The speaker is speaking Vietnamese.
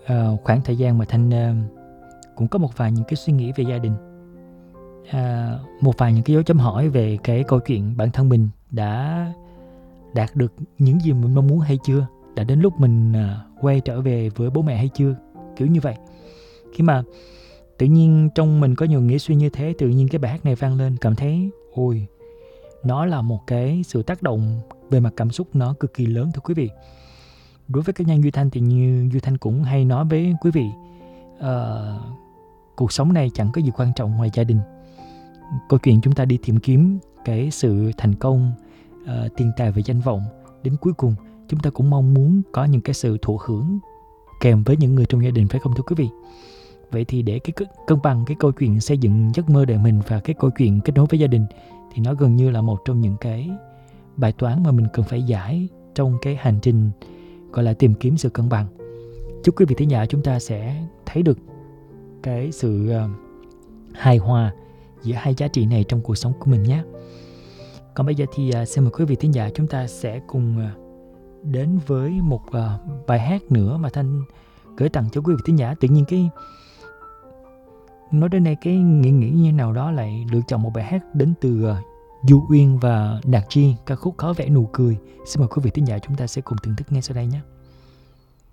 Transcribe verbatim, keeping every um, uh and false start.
uh, khoảng thời gian mà Thanh uh, cũng có một vài những cái suy nghĩ về gia đình, uh, một vài những cái dấu chấm hỏi về cái câu chuyện bản thân mình đã đạt được những gì mình mong muốn hay chưa, đã đến lúc mình uh, quay trở về với bố mẹ hay chưa, kiểu như vậy. Khi mà tự nhiên trong mình có nhiều nghĩ suy như thế, tự nhiên cái bài hát này vang lên, cảm thấy ôi, nó là một cái sự tác động về mặt cảm xúc nó cực kỳ lớn, thưa quý vị. Đối với cá nhân Duy Thanh thì như Duy Thanh cũng hay nói với quý vị, uh, cuộc sống này chẳng có gì quan trọng ngoài gia đình. Câu chuyện chúng ta đi tìm kiếm cái sự thành công, uh, tiền tài và danh vọng, đến cuối cùng chúng ta cũng mong muốn có những cái sự thụ hưởng kèm với những người trong gia đình, phải không thưa quý vị? Vậy thì để cái cân bằng cái câu chuyện xây dựng giấc mơ đời mình và cái câu chuyện kết nối với gia đình thì nó gần như là một trong những cái bài toán mà mình cần phải giải trong cái hành trình gọi là tìm kiếm sự cân bằng. Chúc quý vị thính giả chúng ta sẽ thấy được cái sự uh, hài hòa giữa hai giá trị này trong cuộc sống của mình nhé. Còn bây giờ thì uh, xin mời quý vị thính giả chúng ta sẽ cùng uh, đến với một uh, bài hát nữa mà Thanh gửi tặng cho quý vị thính giả. Tự nhiên cái nói đến đây cái nghĩ nghĩ như nào đó lại lựa chọn một bài hát đến từ uh, Du Uyên và Đạt Chi, ca khúc Có Vẻ Nụ Cười. Xin mời quý vị thính giả chúng ta sẽ cùng thưởng thức ngay sau đây nhé.